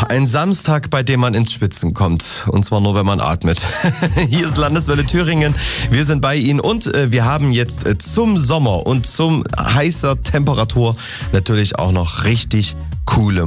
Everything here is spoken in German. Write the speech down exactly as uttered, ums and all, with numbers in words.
ein Samstag, bei dem man ins Schwitzen kommt. Und zwar nur, wenn man atmet. Hier ist Landeswelle Thüringen. Wir sind bei Ihnen und äh, wir haben jetzt äh, zum Sommer und zum heißer Temperatur natürlich auch noch richtig coole